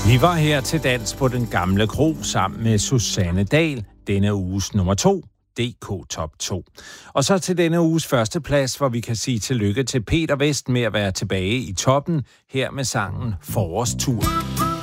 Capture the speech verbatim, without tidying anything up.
Vi var her til dans på Den Gamle Kro sammen med Susanne Dahl, denne uges nummer to, D K Top to. Og så til denne uges første plads, hvor vi kan sige tillykke til Peter Vest med at være tilbage i toppen, her med sangen Forårstur.